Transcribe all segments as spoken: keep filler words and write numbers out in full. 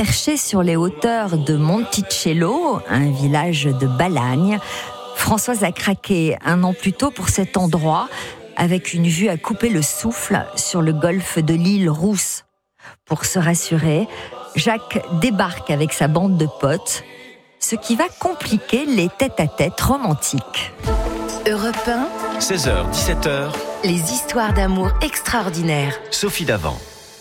Perchée sur les hauteurs de Monticello, un village de Balagne, Françoise a craqué un an plus tôt pour cet endroit, avec une vue à couper le souffle sur le golfe de l'île Rousse. Pour se rassurer, Jacques débarque avec sa bande de potes, ce qui va compliquer les tête-à-tête romantiques. Europe un, seize heures dix-sept heures, les histoires d'amour extraordinaires. Sophie Davant.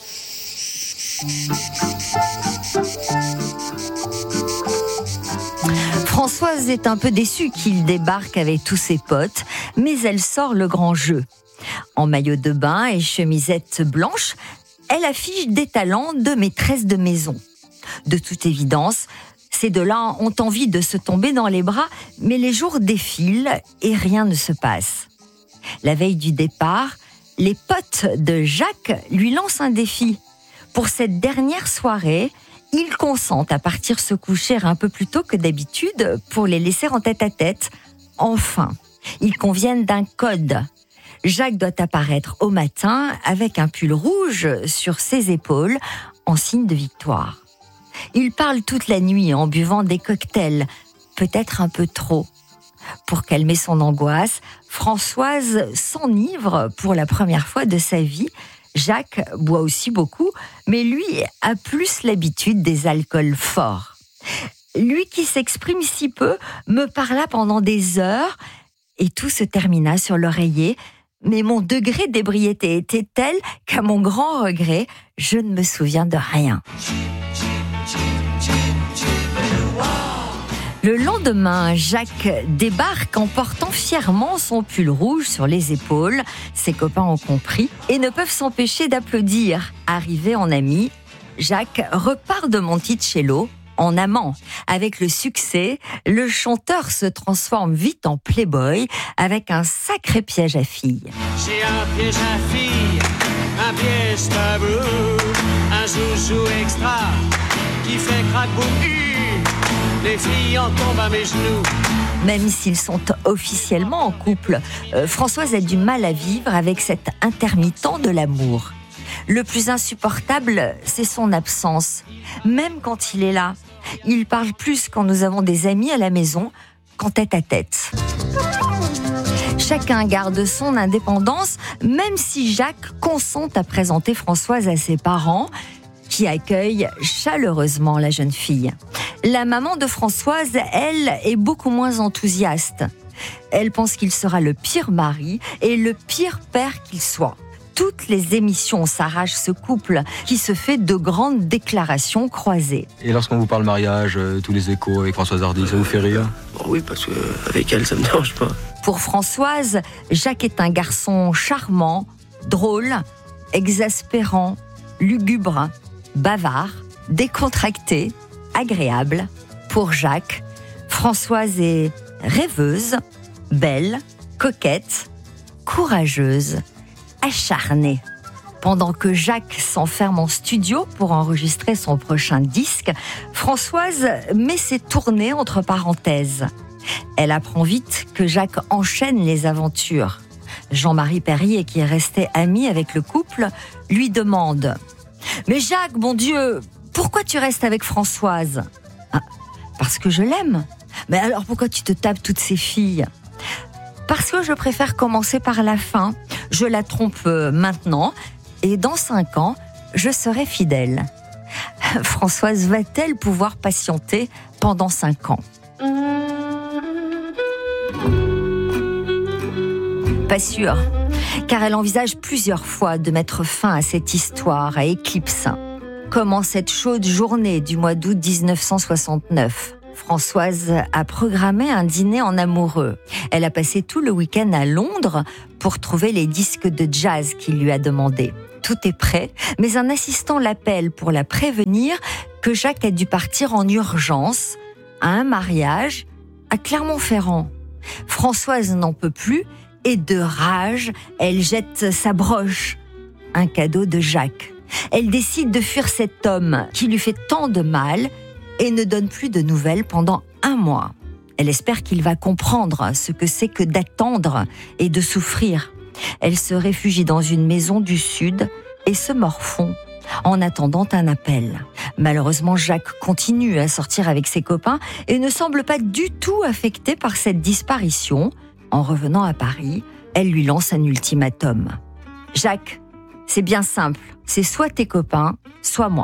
Françoise est un peu déçue qu'il débarque avec tous ses potes, mais elle sort le grand jeu. En maillot de bain et chemisette blanche, elle affiche des talents de maîtresse de maison. De toute évidence, ces deux-là ont envie de se tomber dans les bras, mais les jours défilent et rien ne se passe. La veille du départ, les potes de Jacques lui lancent un défi. Pour cette dernière soirée, ils consentent à partir se coucher un peu plus tôt que d'habitude pour les laisser en tête-à-tête. Enfin, ils conviennent d'un code. Jacques doit apparaître au matin avec un pull rouge sur ses épaules en signe de victoire. Ils parlent toute la nuit en buvant des cocktails, peut-être un peu trop. Pour calmer son angoisse, Françoise s'enivre pour la première fois de sa vie. Jacques boit aussi beaucoup, mais lui a plus l'habitude des alcools forts. Lui qui s'exprime si peu me parla pendant des heures et tout se termina sur l'oreiller. Mais mon degré d'ébriété était tel qu'à mon grand regret, je ne me souviens de rien. Le lendemain, Jacques débarque en portant fièrement son pull rouge sur les épaules. Ses copains ont compris et ne peuvent s'empêcher d'applaudir. Arrivé en ami, Jacques repart de Monticello en amant. Avec le succès, le chanteur se transforme vite en playboy avec un sacré piège à filles. J'ai un piège à filles, un piège tabou, un joujou extra qui fait crack-boum. Les filles en tombent à mes genoux. Même s'ils sont officiellement en couple, euh, Françoise a du mal à vivre avec cet intermittent de l'amour. Le plus insupportable, c'est son absence. Même quand il est là, il parle plus quand nous avons des amis à la maison qu'en tête-à-tête. Chacun garde son indépendance, même si Jacques consent à présenter Françoise à ses parents, qui accueillent chaleureusement la jeune fille. La maman de Françoise, elle, est beaucoup moins enthousiaste. Elle pense qu'il sera le pire mari et le pire père qu'il soit. Toutes les émissions s'arrachent ce couple qui se fait de grandes déclarations croisées. Et lorsqu'on vous parle mariage, euh, tous les échos avec Françoise Hardy, ça vous fait rire ? Bon, oui, parce qu'avec elle, ça me dérange pas. Pour Françoise, Jacques est un garçon charmant, drôle, exaspérant, lugubre, bavard, décontracté, agréable. Pour Jacques, Françoise est rêveuse, belle, coquette, courageuse, acharnée. Pendant que Jacques s'enferme en studio pour enregistrer son prochain disque, Françoise met ses tournées entre parenthèses. Elle apprend vite que Jacques enchaîne les aventures. Jean-Marie Perrier, qui est resté ami avec le couple, lui demande « Mais Jacques, bon Dieu, pourquoi tu restes avec Françoise ?»« Ah, parce que je l'aime. Mais alors pourquoi tu te tapes toutes ces filles ?»« Parce que je préfère commencer par la fin. Je la trompe maintenant et dans cinq ans, je serai fidèle. » Françoise va-t-elle pouvoir patienter pendant cinq ans ? Pas sûr, car elle envisage plusieurs fois de mettre fin à cette histoire à Éclipse. Comme en cette chaude journée du mois d'août dix-neuf cent soixante-neuf. Françoise a programmé un dîner en amoureux. Elle a passé tout le week-end à Londres pour trouver les disques de jazz qu'il lui a demandé. Tout est prêt, mais un assistant l'appelle pour la prévenir que Jacques a dû partir en urgence à un mariage à Clermont-Ferrand. Françoise n'en peut plus et de rage, elle jette sa broche, un cadeau de Jacques. Elle décide de fuir cet homme qui lui fait tant de mal et ne donne plus de nouvelles pendant un mois. Elle espère qu'il va comprendre ce que c'est que d'attendre et de souffrir. Elle se réfugie dans une maison du Sud et se morfond. en attendant un appel. Malheureusement, Jacques continue à sortir avec ses copains et ne semble pas du tout affecté par cette disparition. En revenant à Paris, elle lui lance un ultimatum. « Jacques, c'est bien simple, c'est soit tes copains, soit moi. »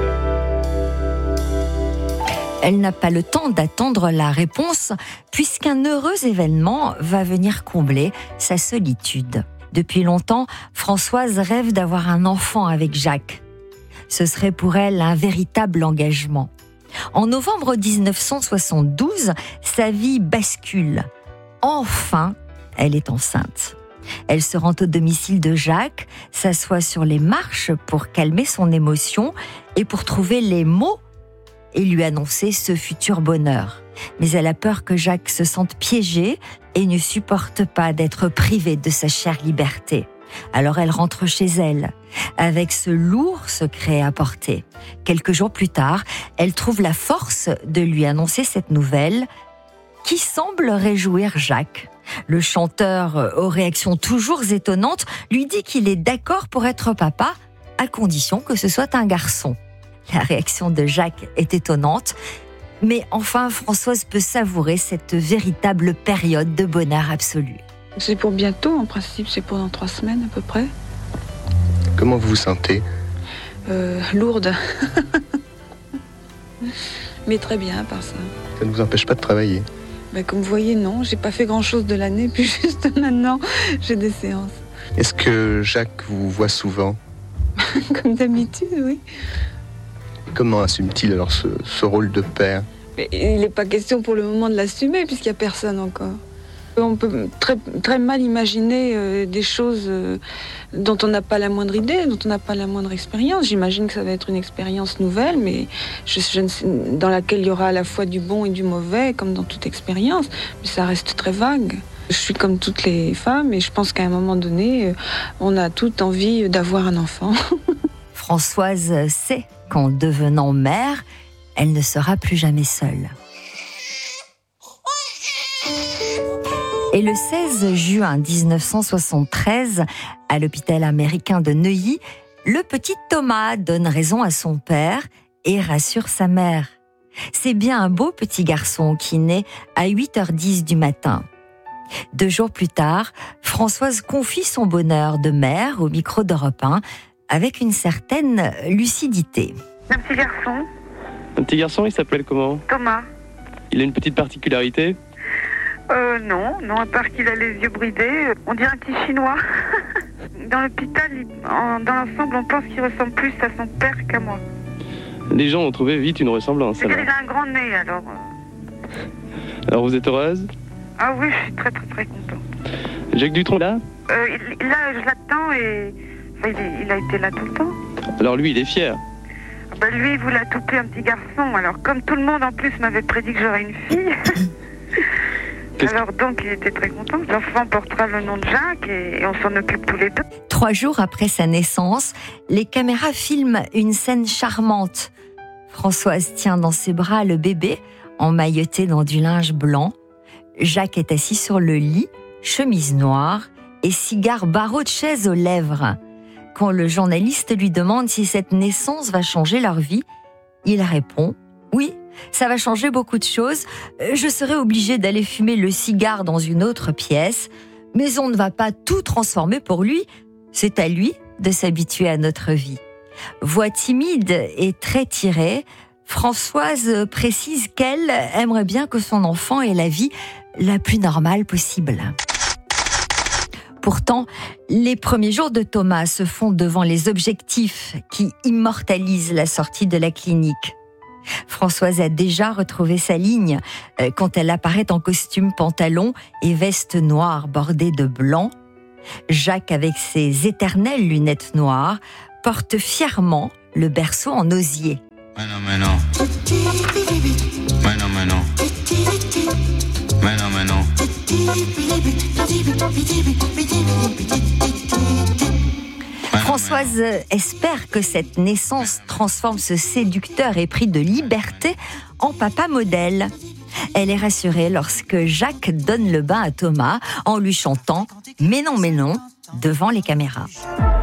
Elle n'a pas le temps d'attendre la réponse puisqu'un heureux événement va venir combler sa solitude. Depuis longtemps, Françoise rêve d'avoir un enfant avec Jacques. Ce serait pour elle un véritable engagement. En novembre dix-neuf cent soixante-douze, sa vie bascule. Enfin, elle est enceinte. Elle se rend au domicile de Jacques, s'assoit sur les marches pour calmer son émotion et pour trouver les mots et lui annoncer ce futur bonheur. Mais elle a peur que Jacques se sente piégé et ne supporte pas d'être privé de sa chère liberté. Alors elle rentre chez elle, avec ce lourd secret à porter. Quelques jours plus tard, elle trouve la force de lui annoncer cette nouvelle qui semble réjouir Jacques. Le chanteur, aux réactions toujours étonnantes, lui dit qu'il est d'accord pour être papa, à condition que ce soit un garçon. La réaction de Jacques est étonnante, mais enfin Françoise peut savourer cette véritable période de bonheur absolu. C'est pour bientôt, en principe, c'est pour dans trois semaines à peu près. Comment vous vous sentez ? euh, Lourde. Mais très bien, par ça. Ça ne vous empêche pas de travailler ? Ben, comme vous voyez, non, j'ai pas fait grand-chose de l'année, puis juste maintenant, j'ai des séances. Est-ce que Jacques vous voit souvent ? Comme d'habitude, oui. Comment assume-t-il alors ce, ce rôle de père ? Mais il n'est pas question pour le moment de l'assumer, puisqu'il n'y a personne encore. On peut très, très mal imaginer euh, des choses euh, dont on n'a pas la moindre idée, dont on n'a pas la moindre expérience. J'imagine que ça va être une expérience nouvelle, mais je, je ne sais, dans laquelle il y aura à la fois du bon et du mauvais, comme dans toute expérience. Mais ça reste très vague. Je suis comme toutes les femmes et je pense qu'à un moment donné, on a toute envie d'avoir un enfant. Françoise sait qu'en devenant mère, elle ne sera plus jamais seule. Et le seize juin dix-neuf cent soixante-treize, à l'hôpital américain de Neuilly, le petit Thomas donne raison à son père et rassure sa mère. C'est bien un beau petit garçon qui naît à huit heures dix du matin. Deux jours plus tard, Françoise confie son bonheur de mère au micro d'Europe un avec une certaine lucidité. Un petit garçon. Un petit garçon, il s'appelle comment ? Thomas. Il a une petite particularité ? Euh, non, non, à part qu'il a les yeux bridés, on dirait un petit chinois. Dans l'hôpital, il, en, dans l'ensemble, on pense qu'il ressemble plus à son père qu'à moi. Les gens ont trouvé vite une ressemblance. C'est qu'il a un grand nez, alors. Euh... Alors vous êtes heureuse ? Ah oui, je suis très très très contente. Jacques Dutronc, là ? euh, il, Là, je l'attends et... Enfin, il, est, il a été là tout le temps. Alors lui, il est fier. Ben, lui, il voulait adopter un petit garçon. Alors, comme tout le monde, en plus, m'avait prédit que j'aurais une fille... Alors donc il était très content. L'enfant portera le nom de Jacques et on s'en occupe tous les deux. Trois jours après sa naissance, les caméras filment une scène charmante. Françoise tient dans ses bras le bébé, emmailloté dans du linge blanc. Jacques est assis sur le lit, chemise noire et cigare barreau de chaise aux lèvres. Quand le journaliste lui demande si cette naissance va changer leur vie, il répond « Oui, ça va changer beaucoup de choses. Je serai obligé d'aller fumer le cigare dans une autre pièce, mais on ne va pas tout transformer pour lui. C'est à lui de s'habituer à notre vie. » Voix timide et très tirée, Françoise précise qu'elle aimerait bien que son enfant ait la vie la plus normale possible. Pourtant, les premiers jours de Thomas se font devant les objectifs qui immortalisent la sortie de la clinique. Françoise a déjà retrouvé sa ligne quand elle apparaît en costume pantalon et veste noire bordée de blanc. Jacques, avec ses éternelles lunettes noires, porte fièrement le berceau en osier. Mais non, mais non. Mais non, mais non. Mais non, mais non. Françoise espère que cette naissance transforme ce séducteur épris de liberté en papa modèle. Elle est rassurée lorsque Jacques donne le bain à Thomas en lui chantant « Mais non, mais non » devant les caméras.